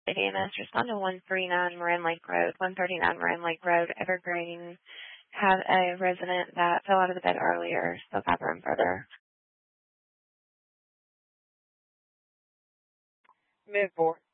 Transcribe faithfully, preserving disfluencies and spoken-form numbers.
City E M S, respond to one thirty-nine Moran Lake Road, one thirty-nine Moran Lake Road, Evergreen. Have a resident that fell out of the bed earlier, still got room further. Mid four.